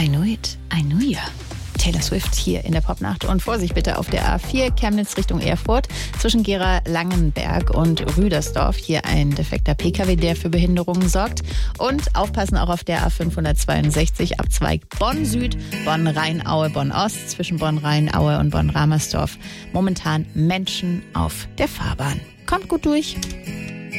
I know it, I knew ya. Taylor Swift hier in der Popnacht. Und Vorsicht bitte auf der A4 Chemnitz Richtung Erfurt zwischen Gera-Langenberg und Rüdersdorf. Hier ein defekter PKW, der für Behinderungen sorgt. Und aufpassen auch auf der A562 Abzweig Bonn-Süd, Bonn-Rheinaue, Bonn-Ost zwischen Bonn-Rheinaue und Bonn-Ramersdorf. Momentan Menschen auf der Fahrbahn. Kommt gut durch.